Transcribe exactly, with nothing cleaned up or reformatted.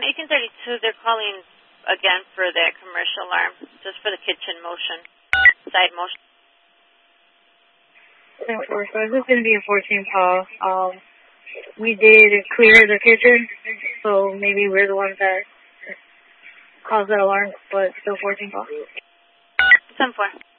eighteen thirty-two, they're calling again for that commercial alarm, just for the kitchen motion, side motion. ten four, so this is going to be a fourteen call. Um, we did clear the kitchen, so maybe we're the ones that caused that alarm, but still fourteen call. ten four.